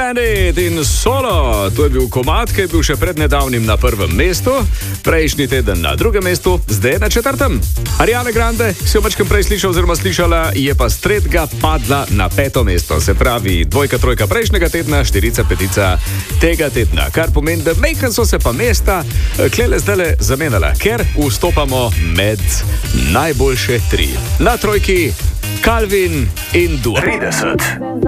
Planet in Solo. To je bil komad, ki je bil še pred nedavnim na prvem mestu, prejšnji teden na drugem mestu, zdaj na četrtem. Ariana Grande, si jo mačkam prej slišal oziroma slišala, je pa s tretjega padla na peto mesto. Se pravi, dvojka, trojka prejšnjega tedna, štirica, petica tega tedna. Kar pomeni, da mejkan so se pa mesta klele zdajle zamenjala, ker vstopamo med najboljše tri. Na trojki Calvin in Dua. 30.